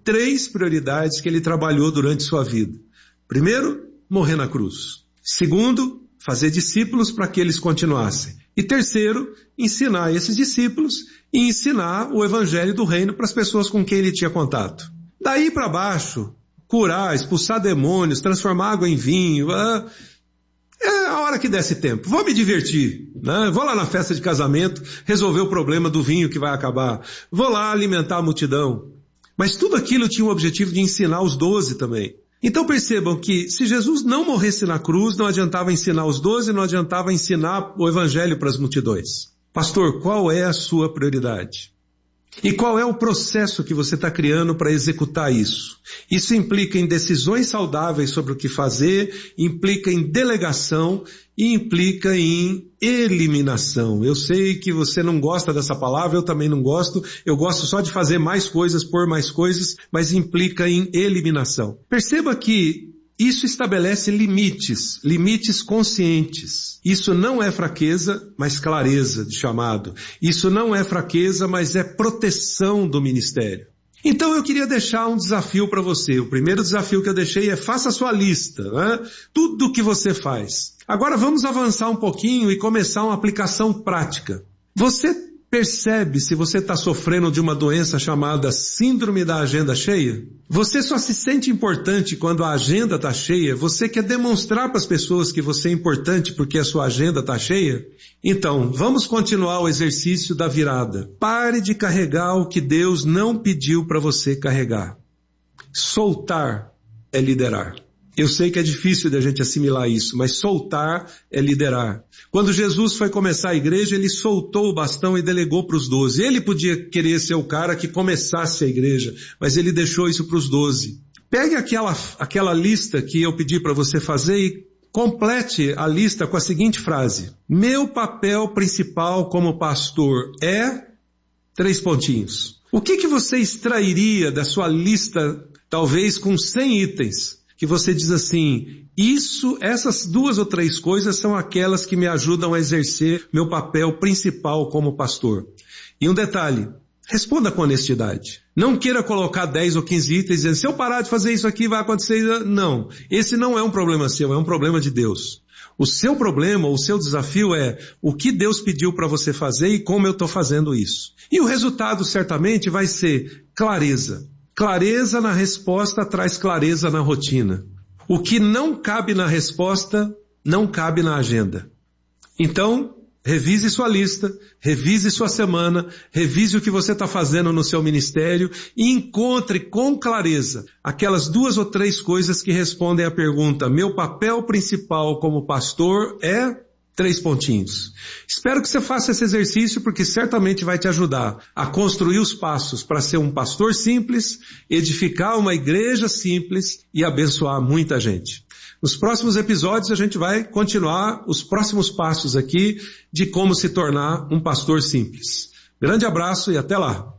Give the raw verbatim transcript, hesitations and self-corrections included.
três prioridades que ele trabalhou durante sua vida. Primeiro, morrer na cruz. Segundo, fazer discípulos para que eles continuassem. E terceiro, ensinar esses discípulos e ensinar o evangelho do reino para as pessoas com quem ele tinha contato. Daí para baixo, curar, expulsar demônios, transformar água em vinho, ah, é a hora que desse tempo. Vou me divertir, né? Vou lá na festa de casamento resolver o problema do vinho que vai acabar. Vou lá alimentar a multidão. Mas tudo aquilo tinha o objetivo de ensinar os doze também. Então percebam que se Jesus não morresse na cruz, não adiantava ensinar os doze, não adiantava ensinar o evangelho para as multidões. Pastor, qual é a sua prioridade? E qual é o processo que você está criando para executar isso? Isso implica em decisões saudáveis sobre o que fazer, implica em delegação e implica em eliminação. Eu sei que você não gosta dessa palavra, eu também não gosto. Eu gosto só de fazer mais coisas, pôr mais coisas, mas implica em eliminação. Perceba que isso estabelece limites, limites conscientes. Isso não é fraqueza, mas clareza de chamado. Isso não é fraqueza, mas é proteção do ministério. Então eu queria deixar um desafio para você. O primeiro desafio que eu deixei é faça a sua lista, né? Tudo o que você faz. Agora vamos avançar um pouquinho e começar uma aplicação prática. Você percebe se você está sofrendo de uma doença chamada síndrome da agenda cheia? Você só se sente importante quando a agenda está cheia? Você quer demonstrar para as pessoas que você é importante porque a sua agenda está cheia? Então, vamos continuar o exercício da virada. Pare de carregar o que Deus não pediu para você carregar. Soltar é liderar. Eu sei que é difícil de a gente assimilar isso, mas soltar é liderar. Quando Jesus foi começar a igreja, ele soltou o bastão e delegou para os doze. Ele podia querer ser o cara que começasse a igreja, mas ele deixou isso para os doze. Pegue aquela, aquela lista que eu pedi para você fazer e complete a lista com a seguinte frase. Meu papel principal como pastor é... Três pontinhos. O que que você extrairia da sua lista, talvez com cem itens? Que você diz assim, isso, essas duas ou três coisas são aquelas que me ajudam a exercer meu papel principal como pastor. E um detalhe, responda com honestidade. Não queira colocar dez ou quinze itens dizendo, se eu parar de fazer isso aqui vai acontecer. Não, esse não é um problema seu, é um problema de Deus. O seu problema, o seu desafio é o que Deus pediu para você fazer e como eu estou fazendo isso. E o resultado certamente vai ser clareza. Clareza na resposta traz clareza na rotina. O que não cabe na resposta, não cabe na agenda. Então, revise sua lista, revise sua semana, revise o que você está fazendo no seu ministério e encontre com clareza aquelas duas ou três coisas que respondem à pergunta, meu papel principal como pastor é... Três pontinhos. Espero que você faça esse exercício porque certamente vai te ajudar a construir os passos para ser um pastor simples, edificar uma igreja simples e abençoar muita gente. Nos próximos episódios a gente vai continuar os próximos passos aqui de como se tornar um pastor simples. Grande abraço e até lá.